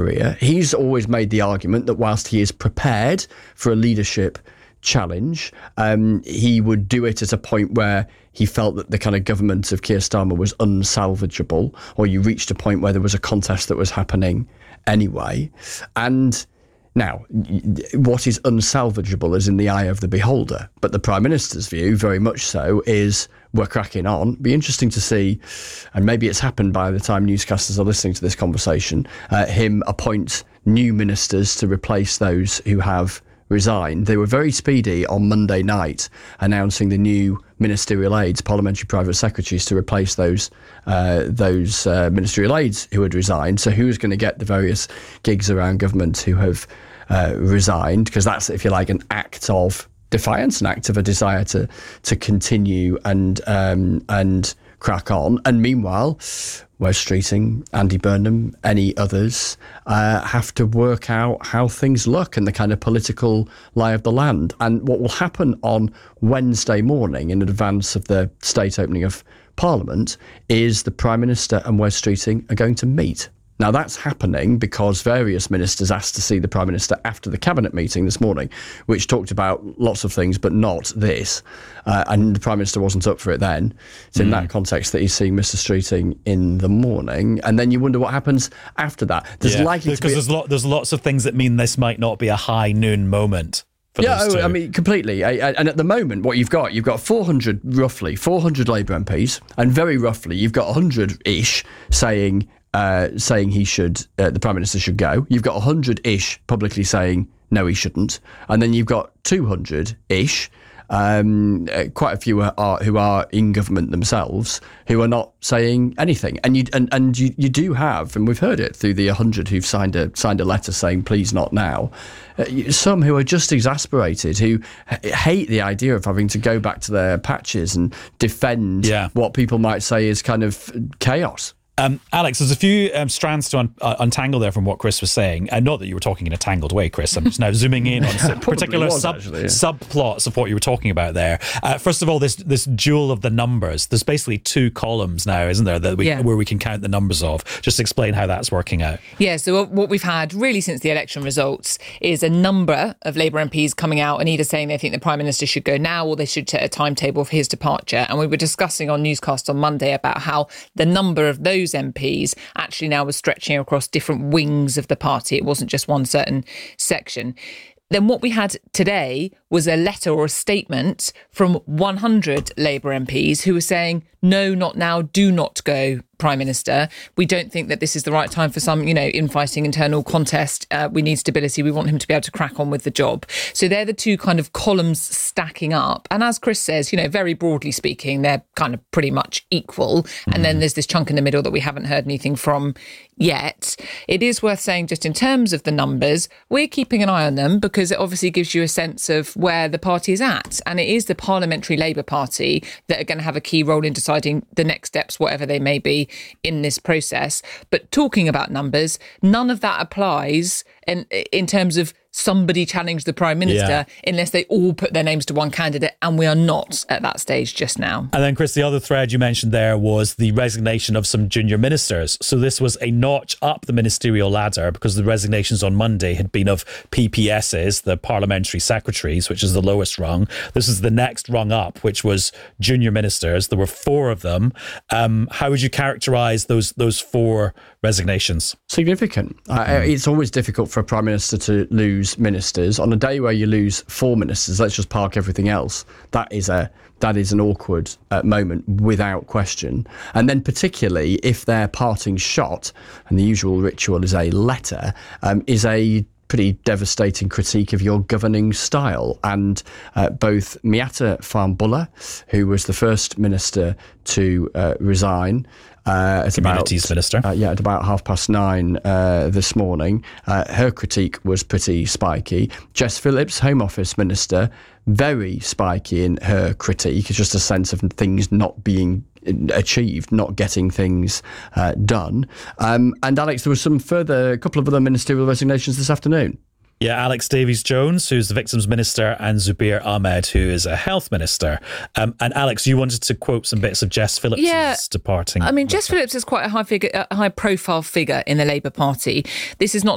career. He's always made the argument that whilst he is prepared for a leadership challenge, he would do it at a point where he felt that the kind of government of Keir Starmer was unsalvageable, or you reached a point where there was a contest that was happening anyway. And now, what is unsalvageable is in the eye of the beholder. But the Prime Minister's view, very much so, is we're cracking on. Be interesting to see, and maybe it's happened by the time newscasters are listening to this conversation, him appoint new ministers to replace those who have resigned. They were very speedy on Monday night announcing the new ministerial aides, parliamentary private secretaries, to replace those ministerial aides who had resigned. So who's going to get the various gigs around government who have resigned? Because that's, if you like, an act of defiance, an act of a desire to continue and crack on. And meanwhile, Wes Streeting, Andy Burnham, any others have to work out how things look and the kind of political lie of the land. And what will happen on Wednesday morning in advance of the state opening of Parliament is the Prime Minister and Wes Streeting are going to meet. Now, that's happening because various ministers asked to see the Prime Minister after the Cabinet meeting this morning, which talked about lots of things, but not this. And the Prime Minister wasn't up for it then. It's in that context that he's seeing Mr. Streeting in the morning. And then you wonder what happens after that. There's lots of things that mean this might not be a high noon moment. I mean, completely. And at the moment, what you've got 400 Labour MPs, and very roughly, you've got 100-ish saying he should, the Prime Minister should go. You've got 100-ish publicly saying no, he shouldn't, and then you've got 200-ish, quite a few who are in government themselves who are not saying anything. And you do have, and we've heard it through the 100 who've signed a letter saying please not now. Some who are just exasperated, who hate the idea of having to go back to their patches and defend what people might say is kind of chaos. Alex, there's a few strands to untangle there from what Chris was saying. And not that you were talking in a tangled way, Chris. I'm just now zooming in on some particular subplots of what you were talking about there. First of all, this duel of the numbers. There's basically two columns now, isn't there, where we can count the numbers of. Just explain how that's working out. Yeah, so what we've had really since the election results is a number of Labour MPs coming out and either saying they think the Prime Minister should go now or they should set a timetable for his departure. And we were discussing on Newscast on Monday about how the number of those MPs actually now was stretching across different wings of the party. It wasn't just one certain section. Then what we had today was a letter or a statement from 100 Labour MPs who were saying, no, not now, do not go, Prime Minister. We don't think that this is the right time for some, infighting, internal contest. We need stability. We want him to be able to crack on with the job. So they're the two kind of columns stacking up. And as Chris says, very broadly speaking, they're kind of pretty much equal. And then there's this chunk in the middle that we haven't heard anything from yet. It is worth saying, just in terms of the numbers, we're keeping an eye on them because it obviously gives you a sense of where the party is at. And it is the Parliamentary Labour Party that are going to have a key role in deciding the next steps, whatever they may be, in this process. But talking about numbers, none of that applies in terms of somebody challenge the Prime Minister unless they all put their names to one candidate, and we are not at that stage just now. And then, Chris, the other thread you mentioned there was the resignation of some junior ministers. So this was a notch up the ministerial ladder because the resignations on Monday had been of PPSs, the parliamentary secretaries, which is the lowest rung. This is the next rung up, which was junior ministers. There were 4 of them. How would you characterise those 4 resignations? Significant. It's always difficult for a Prime Minister to lose ministers. On a day where you lose 4 ministers, let's just park everything else. That is an awkward moment without question. And then particularly if their parting shot, and the usual ritual is a letter, is a pretty devastating critique of your governing style. And both Miatta Fahnbulleh, who was the first minister to resign, Communities Minister. At about 9:30 this morning. Her critique was pretty spiky. Jess Phillips, Home Office Minister, very spiky in her critique. It's just a sense of things not being achieved, not getting things done. And Alex, there was a couple of other ministerial resignations this afternoon. Yeah, Alex Davies-Jones, who's the Victims Minister, and Zubair Ahmed, who is a Health Minister. And Alex, you wanted to quote some bits of Jess Phillips' departing. I mean, Jess Phillips is quite a high profile figure in the Labour Party. This is not